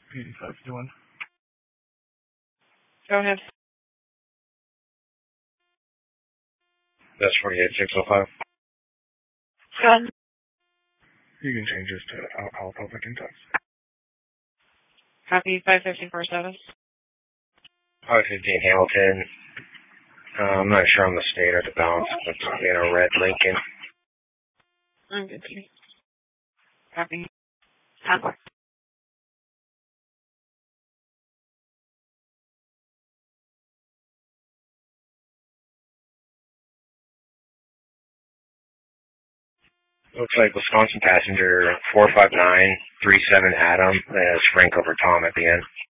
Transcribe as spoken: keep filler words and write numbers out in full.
eighty-five fifty-one. Go ahead. That's forty-eight six oh five. Go ahead. You can change this to alcohol public intox. Copy five fifty-four seven. five fifteen Hamilton. Uh, I'm not sure on the state or the balance, but in a red Lincoln. I'm good too. Copy. Copy. Looks like Wisconsin passenger four five nine three seven Adam. That's Frank over Tom at the end.